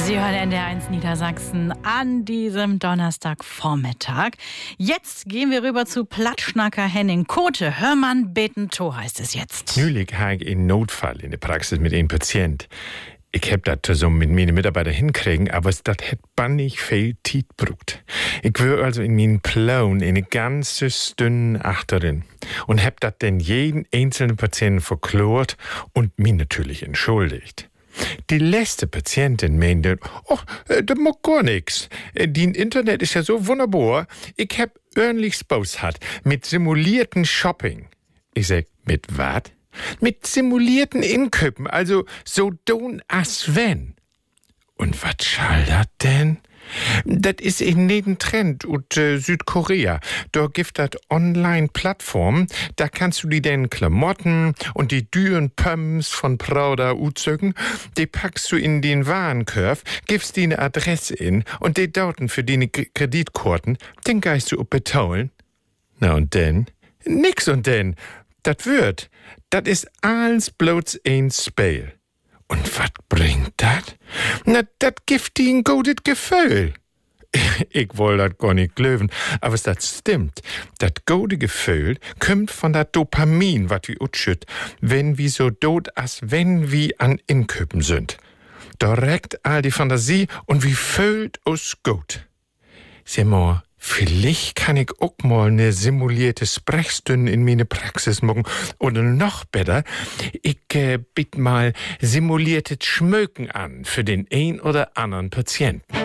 Sie hören NDR1 Niedersachsen an diesem Donnerstagvormittag. Jetzt gehen wir rüber zu Plattschnacker Henning Kote. Hörmann beten to heißt es jetzt. Neulich habe ich einen Notfall in der Praxis mit einem Patient. Ich hab das zusammen mit meinen Mitarbeitern hinkriegen, aber das hätt bannig viel Zeit gebraucht. Ich war also in meinen Plan eine ganze Stunde achterin und hab das denn jeden einzelnen Patienten verklort und mich natürlich entschuldigt. Die letzte Patientin meinte, das macht gar nix. Die Internet ist ja so wunderbar. Ich hab ordentlich Spaß hat mit simulierten Shopping. Ich sag, mit wat? Mit simulierten Inköpen, also so don as wenn. Und wat schall dat denn? Dat is in jeden Trend ut Südkorea. Da gibt dat Online-Plattformen, da kannst du die den Klamotten und die düren Pumps von Prada uzögen, die packst du in den Warenkorb, gibst die eine Adresse in und die Daten für die Kreditkarten, den geist du betaulen. Na und denn? Nix und denn. Dat wird. Dat is alles bloß ein Spiel. Und wat bringt dat? Na, dat gibt die ein gutes Gefühl. Ich woll dat gar nicht glauben, aber dat stimmt. Dat gute Gefühl kommt von dat Dopamin, wat wir utschütt, wenn wir so dot as wenn wir an Inköpen sind. Da reckt all die Fantasie und wie fühlt uns gut. Seh mal, vielleicht kann ich auch mal eine simulierte Sprechstunde in meine Praxis machen. Oder noch besser, ich biet mal simuliertes Schmöken an für den ein oder anderen Patienten.